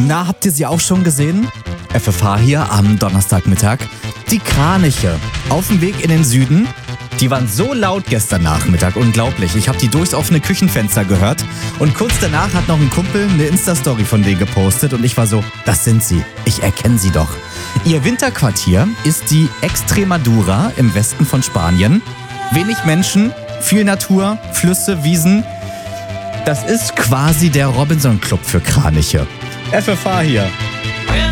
Na, habt ihr sie auch schon gesehen? FFH hier am Donnerstagmittag. Die Kraniche auf dem Weg in den Süden. Die waren so laut gestern Nachmittag, unglaublich. Ich habe die durchs offene Küchenfenster gehört. Und kurz danach hat noch ein Kumpel eine Insta-Story von denen gepostet. Und ich war so, das sind sie. Ich erkenne sie doch. Ihr Winterquartier ist die Extremadura im Westen von Spanien. Wenig Menschen, viel Natur, Flüsse, Wiesen. Das ist quasi der Robinson Club für Kraniche. FFH hier.